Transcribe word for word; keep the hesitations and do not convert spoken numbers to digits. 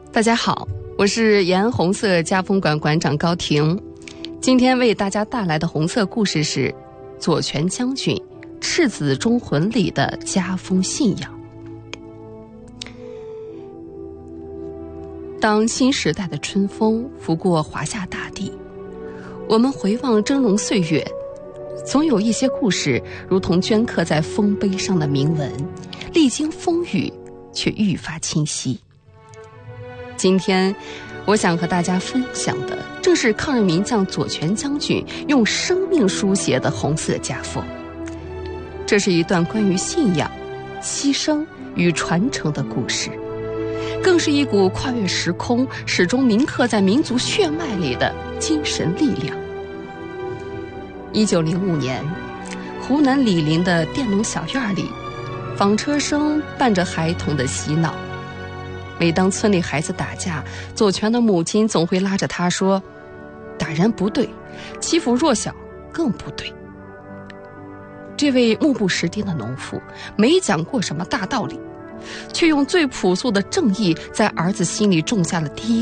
大家好，我是延安红色家风馆馆长高婷。今天为大家带来的红色故事是左权将军赤子忠魂里的家风信仰。当新时代的春风拂过华夏大地，我们回望峥嵘岁月，总有一些故事如同镌刻在丰碑上的铭文，历经风雨却愈发清晰。今天我想和大家分享的正是抗日名将左权将军用生命书写的红色家风。这是一段关于信仰、牺牲与传承的故事，更是一股跨越时空、始终铭刻在民族血脉里的精神力量。一九零五年，湖南醴陵的佃农小院里，纺车声伴着孩童的嬉闹。每当村里孩子打架，左权的母亲总会拉着他说：“打人不对，欺负弱小更不对。”这位目不识丁的农妇没讲过什么大道理，却用最朴素的正义在儿子心里种下了第一